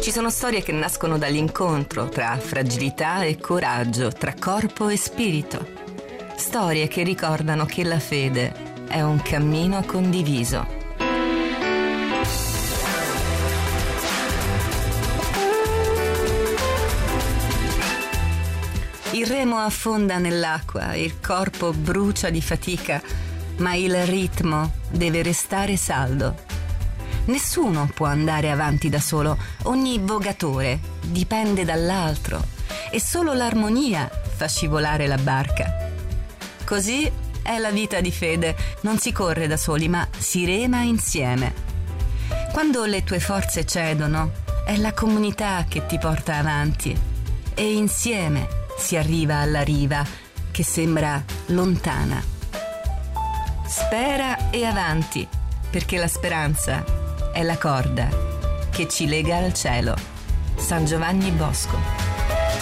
Ci sono storie che nascono dall'incontro tra fragilità e coraggio, tra corpo e spirito. Storie che ricordano che la fede è un cammino condiviso. Il remo affonda nell'acqua, il corpo brucia di fatica, ma il ritmo deve restare saldo. Nessuno può andare avanti da solo, ogni vogatore dipende dall'altro e solo l'armonia fa scivolare la barca. Così è la vita di fede, non si corre da soli ma si rema insieme. Quando le tue forze cedono, è la comunità che ti porta avanti e insieme si arriva alla riva che sembra lontana. Spera e avanti, perché la speranza è la corda che ci lega al cielo. San Giovanni Bosco.